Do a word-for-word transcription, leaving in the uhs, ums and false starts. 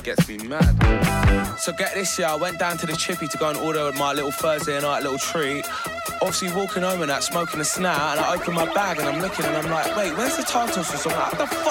gets me mad. So get this, yeah, I went down to the Chippy to go and order my little Thursday night little treat. Obviously walking home and that, smoking a snap, and I open my bag and I'm looking and I'm like, wait, where's the tartar sauce? I'm like, what the fuck